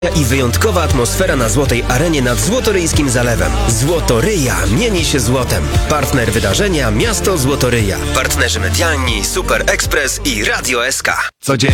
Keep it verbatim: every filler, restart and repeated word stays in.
i wyjątkowa atmosfera na Złotej Arenie nad Złotoryjskim Zalewem. Złotoryja mieni się złotem. Partner wydarzenia Miasto Złotoryja. Partnerzy medialni Super Express i Radio S K. Codziennie